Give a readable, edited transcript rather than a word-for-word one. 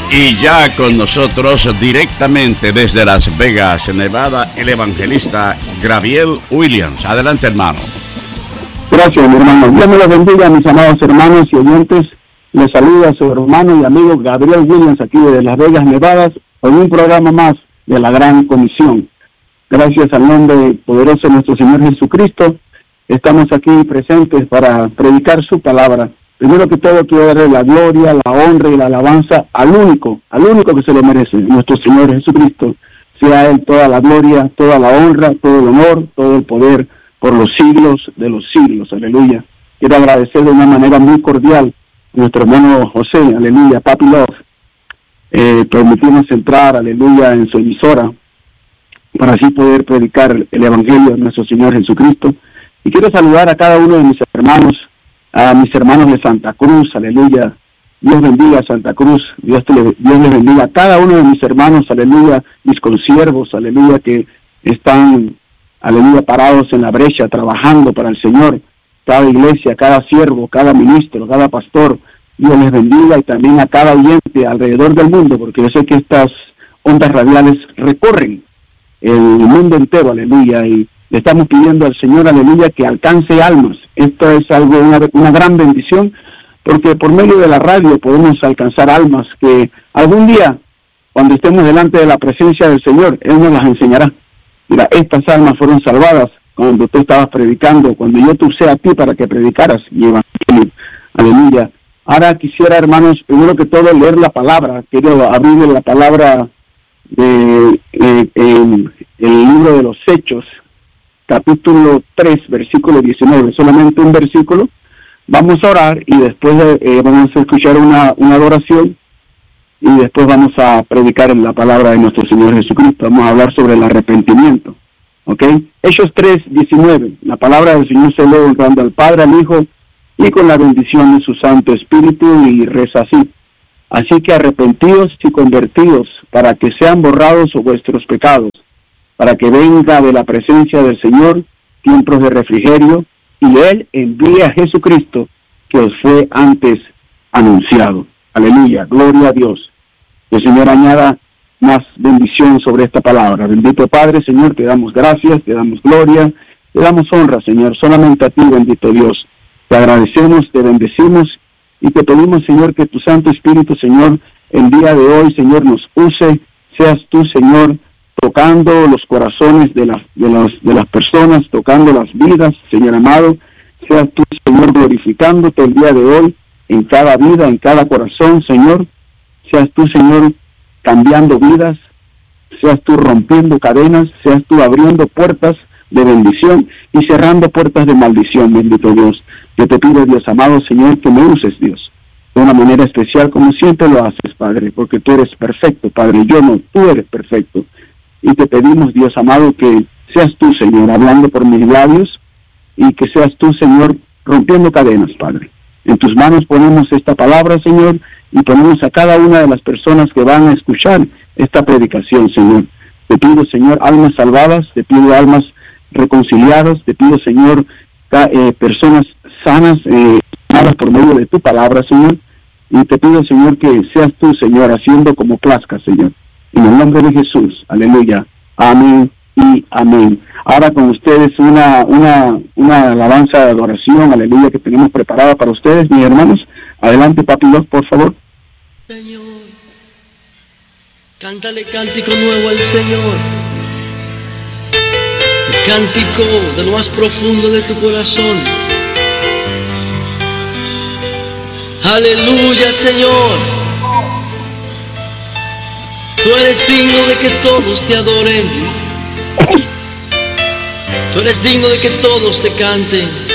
Y ya con nosotros directamente desde Las Vegas, Nevada, el evangelista Gabriel Williams. Adelante, hermano. Gracias, mi hermano. Dios me los bendiga, mis amados hermanos y oyentes. Les saluda a su hermano y amigo Gabriel Williams, aquí de Las Vegas, Nevada, con un programa más de la Gran Comisión. Gracias al nombre poderoso de nuestro Señor Jesucristo, estamos aquí presentes para predicar su palabra. Primero que todo, quiero darle la gloria, la honra y la alabanza al único que se lo merece, nuestro Señor Jesucristo. Sea a Él toda la gloria, toda la honra, todo el honor, todo el poder, por los siglos de los siglos. Aleluya. Quiero agradecer de una manera muy cordial a nuestro hermano José, aleluya, Papi Love, permitirnos entrar, aleluya, en su emisora, para así poder predicar el Evangelio de nuestro Señor Jesucristo. Y quiero saludar a cada uno de mis hermanos, a mis hermanos de Santa Cruz, aleluya. Dios bendiga a Santa Cruz, Dios les bendiga a cada uno de mis hermanos, aleluya, mis consiervos, aleluya, que están, aleluya, parados en la brecha, trabajando para el Señor. Cada iglesia, cada siervo, cada ministro, cada pastor, Dios les bendiga, y también a cada oyente alrededor del mundo, porque yo sé que estas ondas radiales recorren el mundo entero, aleluya, y le estamos pidiendo al Señor, aleluya, que alcance almas. Esto es algo, una gran bendición, porque por medio de la radio podemos alcanzar almas que algún día, cuando estemos delante de la presencia del Señor, Él nos las enseñará. Mira, estas almas fueron salvadas cuando tú estabas predicando, cuando yo te usé a ti para que predicaras mi evangelio. Aleluya. Ahora quisiera, hermanos, primero que todo leer la palabra. Quiero abrir la palabra de el libro de los Hechos, capítulo 3, versículo 19, solamente un versículo. Vamos a orar y después vamos a escuchar una adoración, y después vamos a predicar en la palabra de nuestro Señor Jesucristo. Vamos a hablar sobre el arrepentimiento, ¿ok? Hechos 3, 19, la palabra del Señor se lee honrando al Padre, al Hijo, y con la bendición de su Santo Espíritu, y reza así: así que arrepentidos y convertidos, para que sean borrados vuestros pecados, para que venga de la presencia del Señor tiempos de refrigerio, y Él envíe a Jesucristo, que os fue antes anunciado. Aleluya, gloria a Dios. Que el Señor añada más bendición sobre esta palabra. Bendito Padre, Señor, te damos gracias, te damos gloria, te damos honra, Señor, solamente a ti, bendito Dios. Te agradecemos, te bendecimos, y te pedimos, Señor, que tu Santo Espíritu, Señor, el día de hoy, Señor, nos use. Seas tú, Señor, tocando los corazones de las personas, tocando las vidas, Señor amado. Seas tú, Señor, glorificándote el día de hoy en cada vida, en cada corazón, Señor. Seas tú, Señor, cambiando vidas. Seas tú rompiendo cadenas. Seas tú abriendo puertas de bendición y cerrando puertas de maldición, bendito Dios. Yo te pido, Dios amado, Señor, que me uses, Dios, de una manera especial, como siempre lo haces, Padre, porque tú eres perfecto, Padre. Yo no, tú eres perfecto. Y te pedimos, Dios amado, que seas tú, Señor, hablando por mis labios, y que seas tú, Señor, rompiendo cadenas, Padre. En tus manos ponemos esta palabra, Señor, y ponemos a cada una de las personas que van a escuchar esta predicación, Señor. Te pido, Señor, almas salvadas, te pido almas reconciliadas, te pido, Señor, personas sanas, sanadas por medio de tu palabra, Señor. Y te pido, Señor, que seas tú, Señor, haciendo como plazca, Señor. En el nombre de Jesús, aleluya, amén y amén. Ahora con ustedes una alabanza de adoración, aleluya, que tenemos preparada para ustedes, mis hermanos. Adelante, Papi Love, por favor. Señor, cántale cántico nuevo al Señor. Cántico de lo más profundo de tu corazón. Aleluya, Señor. Tú eres digno de que todos te adoren. Tú eres digno de que todos te canten.